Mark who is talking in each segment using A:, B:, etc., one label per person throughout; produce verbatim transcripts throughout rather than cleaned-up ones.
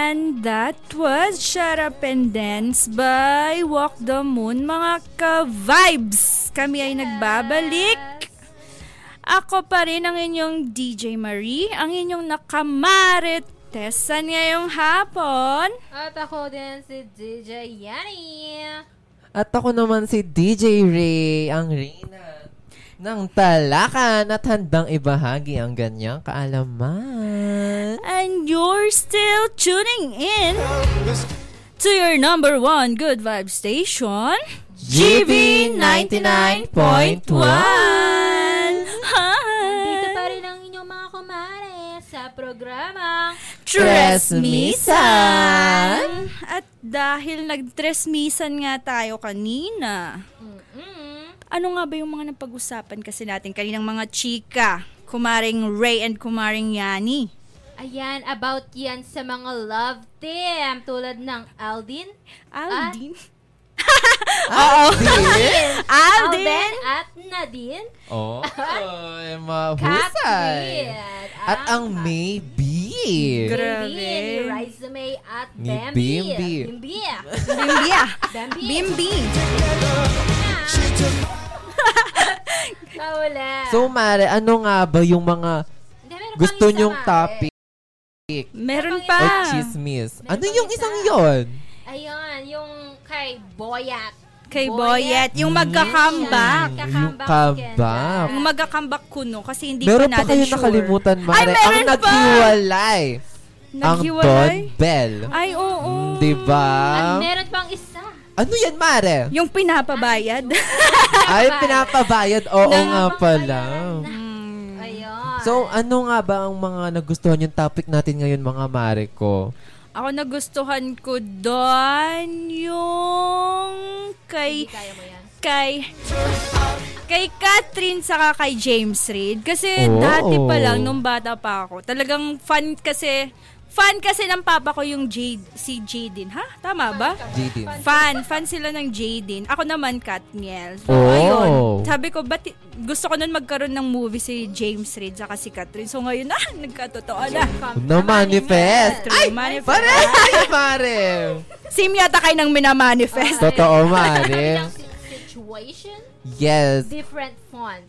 A: And that was Shut Up and Dance by Walk the Moon, mga ka-vibes. Kami ay nagbabalik. Ako pa rin ang inyong D J Marie, ang inyong nakamaritesan ngayong hapon.
B: At ako din si D J Yanni.
C: At ako naman si D J Ray, ang Reyna ng Talakan at handang ibahagi ang ganyang kaalaman.
A: And you're still tuning in to your number one good vibe station,
C: G B ninety-nine point one.
B: Dito pa rin ang inyong mga kumare sa programang
A: Tresmisan. At dahil nag-tresmisan nga tayo kanina,
B: Mm-mm.
A: ano nga ba yung mga napag-usapan kasi natin kaninang mga chika? Kumaring Ray and kumaring Yani.
B: Ayan, about yan sa mga love team tulad ng Aldin.
A: Aldin?
C: Oo.
A: Aldin?
B: Alden at Nadine.
C: Oh, ay, mahusay.
B: Catherine.
C: At ang Maybe.
A: Grabe.
B: Ni Riza May at
C: Ni
B: Bambi.
C: Bimbi.
B: Bimbi.
A: Bimbi ah.
B: Bambi.
A: Bimbi.
B: Kaula.
C: So, Mare, ano nga ba yung mga
B: Hindi, meron
C: gusto
B: pang isa,
C: nyong
B: Mare.
C: topic
A: Meron
C: o
A: pa.
C: chismis?
B: Meron
C: Ano
B: pang
C: yung
B: isa.
C: isang yon?
B: Ayun, yung kay Boyat.
A: Kay
B: Boyet.
A: Boyet. Yung magka-comeback.
B: Mm.
C: Yung
B: Kakambak
C: comeback.
A: Yung magka-comeback kuno kasi hindi
C: Meron
A: pa
C: pa
A: natin
C: kayo
A: sure.
C: nakalimutan, Mare.
A: Ay, meron
C: ang
A: pa!
C: naghiwalay. Ang
A: Naghiwalay?
C: Don Bell.
A: Ay, oo.
C: Mm, diba?
B: At meron pang isa.
C: Ano yan, Mare?
A: Yung pinapabayad.
C: Ay, pinapabayad. Oo
A: Nang-
C: nga pala.
A: Hmm.
B: Ayun.
C: So, ano nga ba ang mga nagustuhan yung topic natin ngayon, mga Mare ko?
A: Ako nagustuhan ko doon yung kay
B: Hindi kaya mo yan.
A: kay kay Catherine saka kay James Reid kasi
C: Oh.
A: dati pa lang nung bata pa ako talagang fan kasi fan kasi ng papa ko yung Jade, si Jaden, ha? Tama ba?
C: Jadin.
A: Fan, fan sila ng Jaden. Ako naman Katniel. So,
C: Oh.
A: ayun. Sabi ko, ba't i- gusto ko nun magkaroon ng movie si James Reid saka si Catherine. So, ngayon na, nagkatotoo na.
C: No manifest.
A: True, manifest.
C: Pare! Ay, Mare!
A: Same yata kayo nang minamanifest.
C: Totoo,
B: Bilang
C: Mare.
B: situation,
C: Yes.
B: different fonts.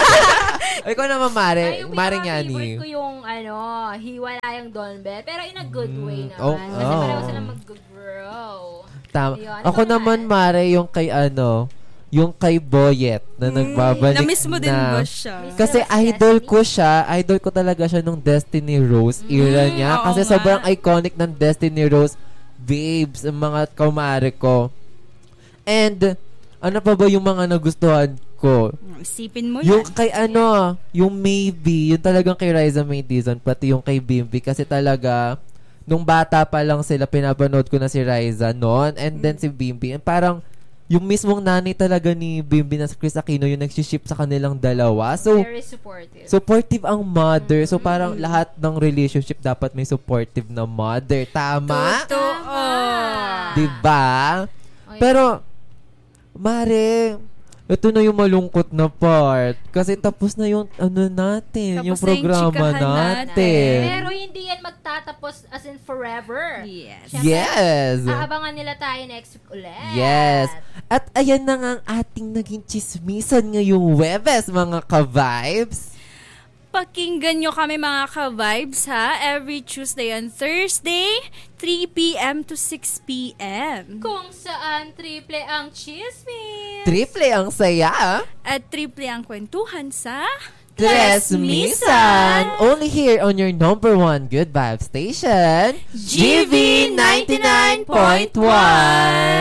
C: Ikaw naman, Mare.
B: Ay, yung
C: Mare nga
B: favorite ko
C: ni.
B: yung, ano, hiwalayang Don Bell. Pero in a good
C: Mm,
B: way naman.
C: oh,
B: Kasi
C: oh.
B: pareho sila mag-grow.
C: Tama.
B: Ayun.
C: Ako
B: Ano
C: naman, Mare, yung kay ano, yung kay Boyet na nagbabalik
A: Na-miss mo din
C: na.
A: ba siya?
C: Kasi
B: Miss
C: idol
B: Destiny?
C: ko siya. Idol ko talaga siya nung Destiny Rose era niya.
A: oo
C: Kasi
A: nga.
C: sobrang iconic ng Destiny Rose babes, ang mga kumare ko. And, ano pa ba yung mga nagustuhan ko?
A: Isipin mo
C: Yung
A: yan.
C: kay ano, yung Maybe, yung talagang kay Riza May Dizon, pati yung kay Bimbi. Kasi talaga, nung bata pa lang sila, pinapanood ko na si Riza noon. And then si Bimbi. And parang, yung mismong nanay talaga ni Bimbi na si Chris Aquino, yung nagsiship sa kanilang dalawa. So,
B: Very supportive.
C: supportive ang mother. So, parang lahat ng relationship dapat may supportive na mother. Tama?
A: Totoo.
C: Diba?
B: Ay,
C: Pero, Mare, ito na yung malungkot na part. Kasi tapos na yung ano natin,
A: Tapos
C: yung
A: na yung
C: programa
A: chikahan
C: natin.
B: Pero hindi yan magtatapos as in forever.
A: Yes.
B: Siyempre,
C: Yes.
B: Aabangan nila tayo next week ulit.
C: Yes. At ayan na nga ang ating naging chismisan ngayong Webes, mga ka-vibes.
A: Pakinggan nyo kami mga ka-vibes ha, every Tuesday and Thursday, three p.m. to six p.m.
B: Kung saan triple ang chismis.
C: Triple ang saya.
A: At triple ang kwentuhan sa
C: Tresmisan. Only here on your number one good vibe station,
A: G V ninety-nine point one.